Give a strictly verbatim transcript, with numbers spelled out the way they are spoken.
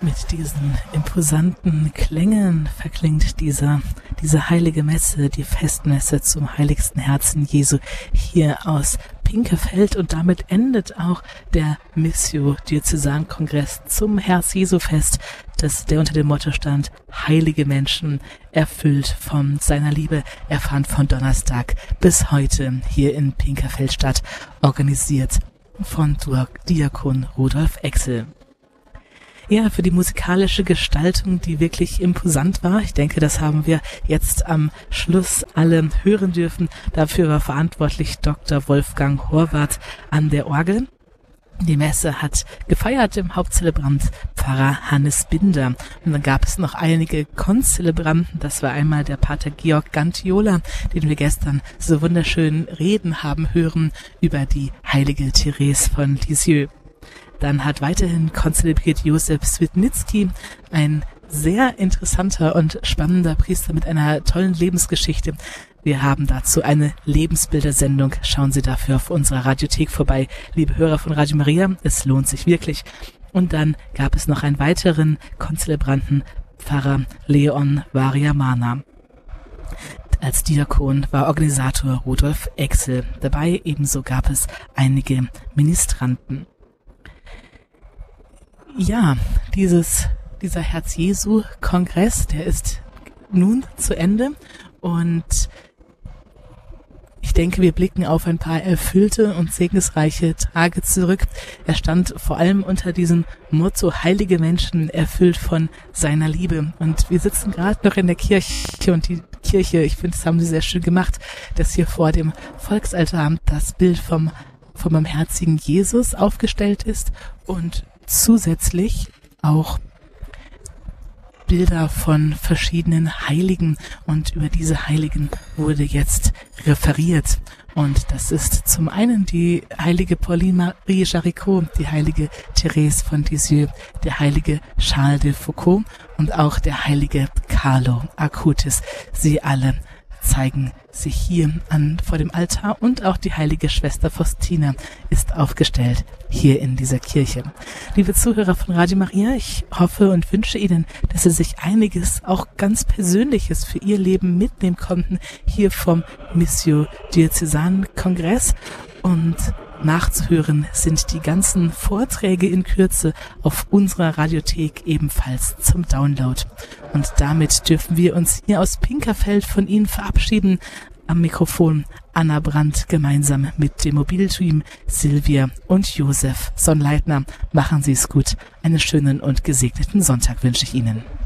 Mit diesen imposanten Klängen verklingt dieser, diese heilige Messe, die Festmesse zum heiligsten Herzen Jesu hier aus Pinkefeld, und damit endet auch der Missio Diözesankongress zum Herz-Jesu-Fest, das der unter dem Motto stand: Heilige Menschen, erfüllt von seiner Liebe. Er fand von Donnerstag bis heute hier in Pinkefeld statt, organisiert von Diakon Rudolf Exel. Ja, für die musikalische Gestaltung, die wirklich imposant war. Ich denke, das haben wir jetzt am Schluss alle hören dürfen. Dafür war verantwortlich Doktor Wolfgang Horvath an der Orgel. Die Messe hat gefeiert im Hauptzelebrant Pfarrer Hannes Binder. Und dann gab es noch einige Konzelebranten. Das war einmal der Pater Georg Gantiola, den wir gestern so wunderschön reden haben hören über die heilige Therese von Lisieux. Dann hat weiterhin konzelebriert Josef Swidnicki, ein sehr interessanter und spannender Priester mit einer tollen Lebensgeschichte. Wir haben dazu eine Lebensbildersendung. Schauen Sie dafür auf unserer Radiothek vorbei, liebe Hörer von Radio Maria. Es lohnt sich wirklich. Und dann gab es noch einen weiteren Konzelebranten, Pfarrer Leon Variamana. Als Diakon war Organisator Rudolf Exel dabei. Ebenso gab es einige Ministranten. Ja, dieses, dieser Herz-Jesu-Kongress, der ist nun zu Ende, und ich denke, wir blicken auf ein paar erfüllte und segnesreiche Tage zurück. Er stand vor allem unter diesem Motto: Heilige Menschen, erfüllt von seiner Liebe. Und wir sitzen gerade noch in der Kirche, und die Kirche, ich finde, das haben sie sehr schön gemacht, dass hier vor dem Volksaltar das Bild vom, vom barmherzigen Jesus aufgestellt ist und zusätzlich auch Bilder von verschiedenen Heiligen, und über diese Heiligen wurde jetzt referiert. Und das ist zum einen die heilige Pauline Marie Jaricot, die heilige Therese von Lisieux, der heilige Charles de Foucauld und auch der heilige Carlo Acutis. Sie alle zeigen sich hier an vor dem Altar, und auch die heilige Schwester Faustina ist aufgestellt hier in dieser Kirche. Liebe Zuhörer von Radio Maria, ich hoffe und wünsche Ihnen, dass Sie sich einiges, auch ganz Persönliches für Ihr Leben mitnehmen konnten, hier vom Missio Diözesankongress. Und nachzuhören sind die ganzen Vorträge in Kürze auf unserer Radiothek ebenfalls zum Download. Und damit dürfen wir uns hier aus Pinkefeld von Ihnen verabschieden. Am Mikrofon Anna Brandt gemeinsam mit dem Mobilteam Silvia und Josef Sonnleitner. Machen Sie es gut. Einen schönen und gesegneten Sonntag wünsche ich Ihnen.